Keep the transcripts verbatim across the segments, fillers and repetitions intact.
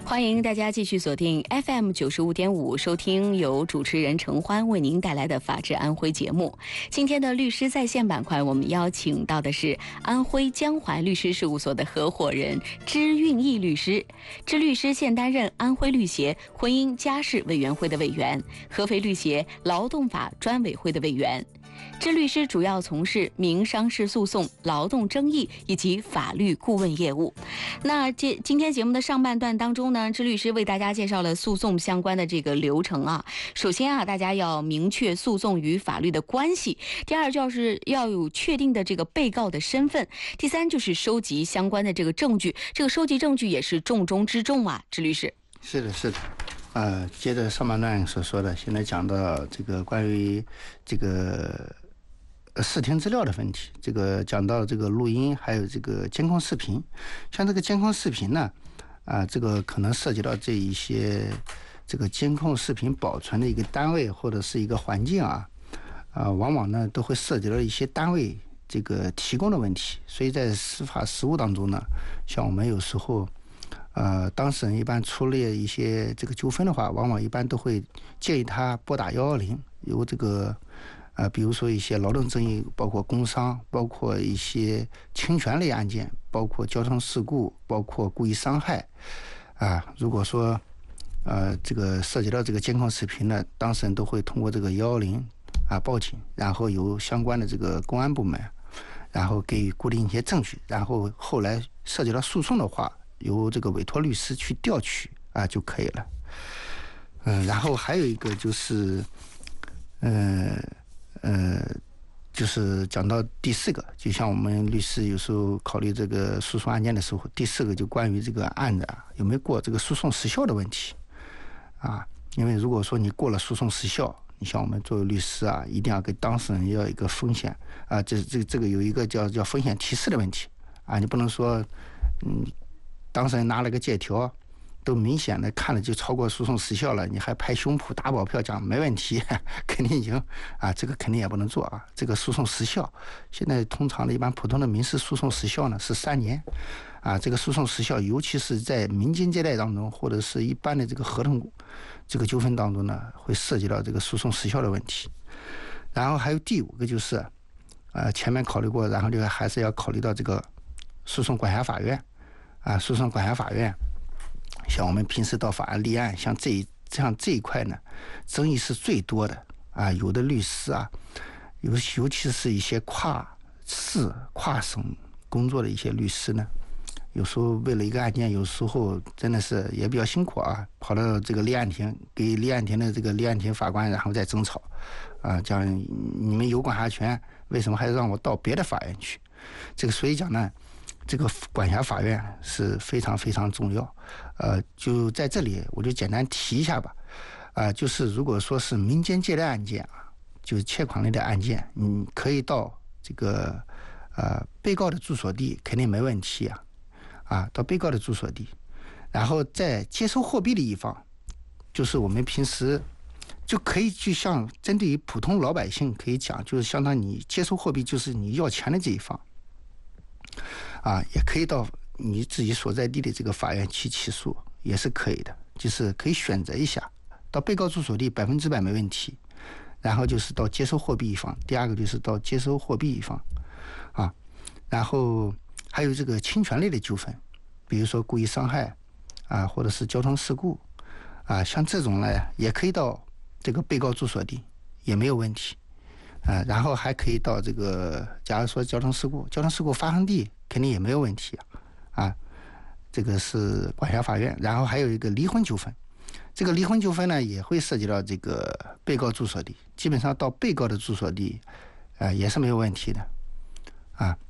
欢迎大家继续锁定 F M 九十五点五，收听由主持人程欢为您带来的《法治安徽》节目。今天的律师在线板块，我们邀请到的是安徽江淮律师事务所的合伙人支运义律师。支律师现担任安徽律协婚姻家事委员会的委员，合肥律协劳动法专委会的委员。支律师主要从事民商事诉讼、劳动争议以及法律顾问业务。那这今天节目的上半段当中呢，支律师为大家介绍了诉讼相关的这个流程啊。首先啊，大家要明确诉讼与法律的关系；第二，就是要有确定的这个被告的身份；第三，就是收集相关的这个证据。这个收集证据也是重中之重啊，支律师。 是的，是的。呃，接着上半段所说的，现在讲到这个关于这个视听资料的问题，这个讲到这个录音，还有这个监控视频。像这个监控视频呢，啊、呃，这个可能涉及到这一些这个监控视频保存的一个单位或者是一个环境啊，啊、呃，往往呢都会涉及到一些单位这个提供的问题。所以在司法实务当中呢，像我们有时候。呃，当事人一般出了一些这个纠纷的话，往往一般都会建议他拨打幺幺零，由这个呃，比如说一些劳动争议，包括工伤，包括一些侵权类案件，包括交通事故，包括故意伤害啊。如果说呃这个涉及到这个监控视频呢，当事人都会通过这个幺幺零啊报警，然后由相关的这个公安部门，然后给予固定一些证据，然后后来涉及到诉讼的话。由这个委托律师去调取啊就可以了。嗯，然后还有一个就是，呃呃，就是讲到第四个，就像我们律师有时候考虑这个诉讼案件的时候，第四个就关于这个案子啊有没有过这个诉讼时效的问题啊。因为如果说你过了诉讼时效，你像我们作为律师啊，一定要给当事人要一个风险啊，这这这个有一个叫叫风险提示的问题啊，你不能说嗯。当事人拿了个借条，都明显的看了就超过诉讼时效了，你还拍胸脯打保票讲没问题，肯定赢啊！这个肯定也不能做啊！这个诉讼时效，现在通常的一般普通的民事诉讼时效呢是三年，啊，这个诉讼时效，尤其是在民间借贷当中，或者是一般的这个合同这个纠纷当中呢，会涉及到这个诉讼时效的问题。然后还有第五个就是，呃，前面考虑过，然后就还是要考虑到这个诉讼管辖法院。啊，诉讼管辖法院，像我们平时到法院立案，像这一像这一块呢，争议是最多的啊。有的律师啊，尤尤其是一些跨市、跨省工作的一些律师呢，有时候为了一个案件，有时候真的是也比较辛苦啊，跑到这个立案庭，给立案庭的这个立案庭法官，然后再争吵，啊，讲你们有管辖权，为什么还让我到别的法院去？这个所以讲呢。这个管辖法院是非常非常重要，呃，就在这里我就简单提一下吧，啊、呃，就是如果说是民间借贷案件啊，就是欠款类的案件，你可以到这个呃被告的住所地肯定没问题啊，啊，到被告的住所地，然后在接收货币的一方，就是我们平时就可以就像针对于普通老百姓可以讲，就是相当于你接收货币就是你要钱的这一方。啊，也可以到你自己所在地的这个法院去起诉，也是可以的，就是可以选择一下，到被告住所地百分之百没问题，然后就是到接收货币一方，第二个就是到接收货币一方，啊，然后还有这个侵权类的纠纷，比如说故意伤害啊，或者是交通事故啊，像这种呢也可以到这个被告住所地，也没有问题。啊，然后还可以到这个，假如说交通事故，交通事故发生地肯定也没有问题啊，啊，这个是管辖法院。然后还有一个离婚纠纷，这个离婚纠纷呢也会涉及到这个被告住所地，基本上到被告的住所地，啊，也是没有问题的，啊，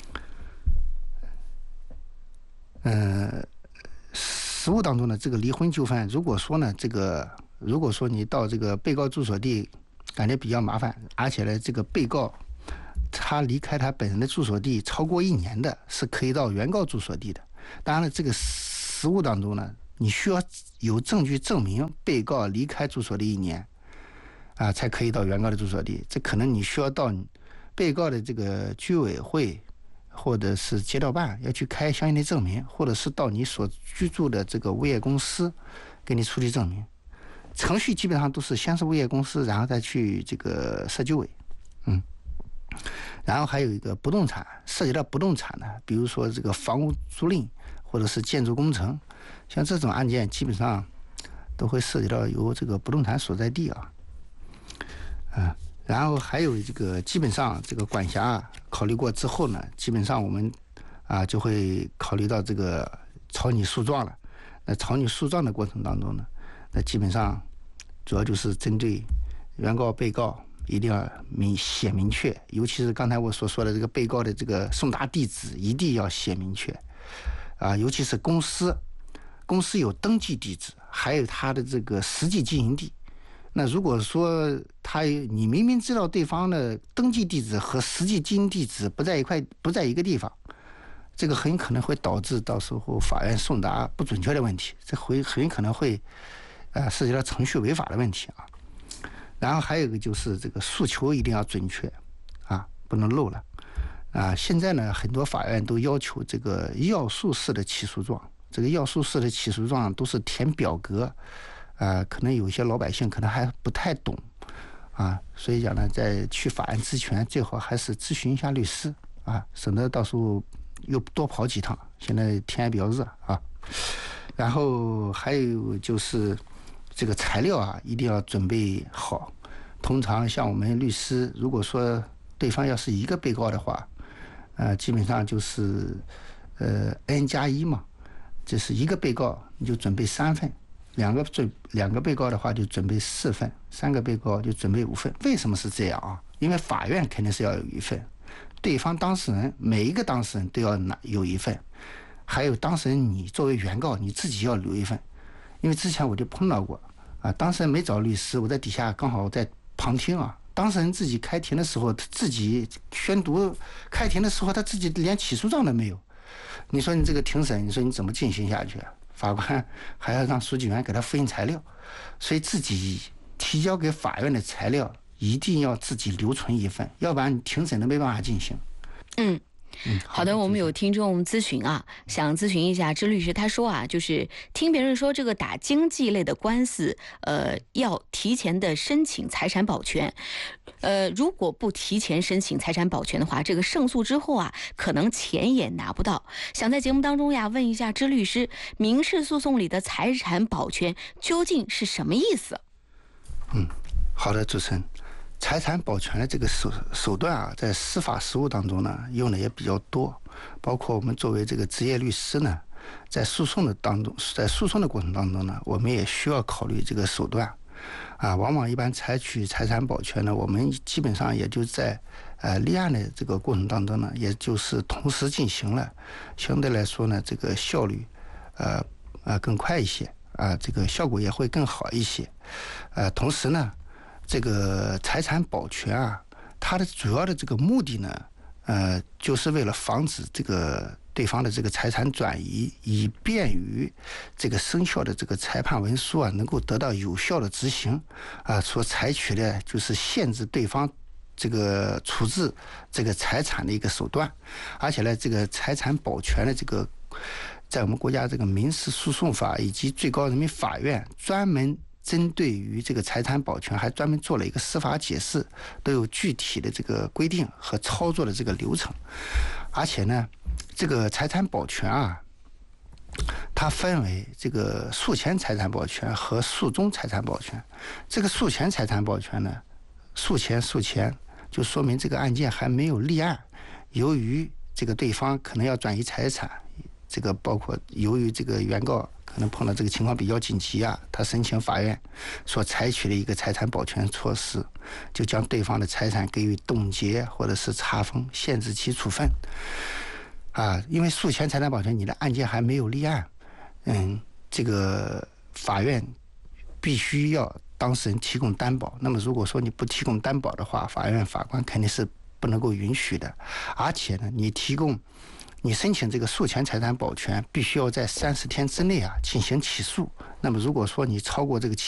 呃，实务当中呢，这个离婚纠纷，如果说呢，这个如果说你到这个被告住所地。感觉比较麻烦，而且呢，这个被告他离开他本人的住所地超过一年的，是可以到原告住所地的。当然了，这个实务当中呢，你需要有证据证明被告离开住所地一年，啊，才可以到原告的住所地。这可能你需要到被告的这个居委会或者是街道办要去开相应的证明，或者是到你所居住的这个物业公司给你出具证明。程序基本上都是先是物业公司，然后再去这个社居委，嗯，然后还有一个不动产，涉及到不动产呢，比如说这个房屋租赁或者是建筑工程，像这种案件基本上都会涉及到由这个不动产所在地啊，嗯，然后还有这个基本上这个管辖考虑过之后呢，基本上我们啊就会考虑到这个草拟诉状了。那草拟诉状的过程当中呢，那基本上主要就是针对原告、被告一定要明写明确，尤其是刚才我所说的这个被告的这个送达地址一定要写明确啊，尤其是公司，公司有登记地址，还有他的这个实际经营地。那如果说他你明明知道对方的登记地址和实际经营地址不在一块，不在一个地方，这个很可能会导致到时候法院送达不准确的问题，这会很可能会呃涉及到程序违法的问题啊。然后还有一个就是这个诉求一定要准确啊，不能漏了啊。现在呢，很多法院都要求这个要诉式的起诉状，这个要诉式的起诉状都是填表格。啊、呃，可能有些老百姓可能还不太懂，啊，所以讲呢，在去法院咨询，最好还是咨询一下律师啊，省得到时候又多跑几趟。现在天也比较热啊，然后还有就是这个材料啊，一定要准备好。通常像我们律师，如果说对方要是一个被告的话，呃，基本上就是呃 n 加一嘛，这是一个被告你就准备三份。两个准两个被告的话就准备四份，三个被告就准备五份。为什么是这样啊？因为法院肯定是要有一份，对方当事人每一个当事人都要拿有一份，还有当事人你作为原告你自己要留一份。因为之前我就碰到过啊，当事人没找律师，我在底下刚好在旁听啊，当事人自己开庭的时候，他自己宣读开庭的时候，他自己连起诉状都没有。你说你这个庭审，你说你怎么进行下去啊？法官还要让书记员给他复印材料，所以自己提交给法院的材料一定要自己留存一份，要不然庭审都没办法进行。 嗯。嗯，好的，我们有听众咨询啊，想咨询一下支律师，他说啊，就是听别人说这个打经济类的官司，呃，要提前的申请财产保全，呃，如果不提前申请财产保全的话，这个胜诉之后啊，可能钱也拿不到。想在节目当中呀，问一下支律师，民事诉讼里的财产保全究竟是什么意思？ 嗯，好的，主持人。财产保全的这个手手段啊，在司法实务当中呢，用的也比较多。包括我们作为这个职业律师呢，在诉讼的当中，在诉讼的过程当中呢，我们也需要考虑这个手段。啊，往往一般采取财产保全呢，我们基本上也就在呃立案的这个过程当中呢，也就是同时进行了，相对来说呢，这个效率呃呃更快一些啊，这个效果也会更好一些。呃，同时呢。这个财产保全啊，它的主要的这个目的呢，呃，就是为了防止这个对方的这个财产转移，以便于这个生效的这个裁判文书啊，能够得到有效的执行啊，所采取的就是限制对方这个处置这个财产的一个手段。而且呢，这个财产保全的这个，在我们国家这个民事诉讼法以及最高人民法院专门。针对于这个财产保全，还专门做了一个司法解释，都有具体的这个规定和操作的这个流程。而且呢，这个财产保全啊，它分为这个诉前财产保全和诉中财产保全。这个诉前财产保全呢，诉前诉前就说明这个案件还没有立案，由于这个对方可能要转移财产，这个包括由于这个原告。可能碰到这个情况比较紧急啊，他申请法院所采取的一个财产保全措施，就将对方的财产给予冻结或者是查封、限制其处分。啊，因为诉前财产保全，你的案件还没有立案，嗯，这个法院必须要当事人提供担保。那么如果说你不提供担保的话，法院法官肯定是不能够允许的。而且呢，你提供。你申请这个诉前财产保全，必须要在三十天之内啊进行起诉。那么如果说你超过这个期